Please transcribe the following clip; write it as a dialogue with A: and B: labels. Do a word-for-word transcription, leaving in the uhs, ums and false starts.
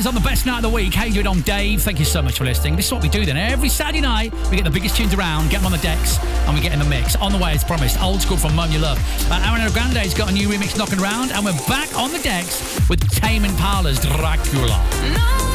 A: is on the best night of the week. How you doing? I'm Dave. Thank you so much for listening. This is what we do then. Every Saturday night, we get the biggest tunes around, get them on the decks, and we get in the mix. On the way, as promised, Old School from Moan Your Love. Uh, Ariana Grande's got a new remix knocking around, and we're back on the decks with Tame Impala's Dracula.
B: No.